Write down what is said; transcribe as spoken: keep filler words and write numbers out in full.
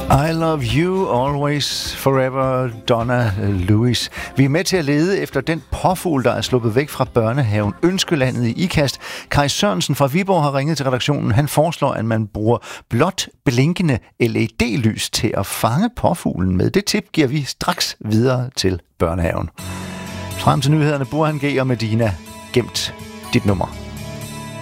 I love you always forever, Donna Lewis. Vi er med til at lede efter den påfugl, der er sluppet væk fra børnehaven Ønskelandet i Ikast. Kai Sørensen fra Viborg har ringet til redaktionen. Han foreslår, at man bruger blåt blinkende L E D-lys til at fange påfuglen med. Det tip giver vi straks videre til børnehaven. Frem til nyhederne, Burhan G. og Medina. Gemt dit nummer.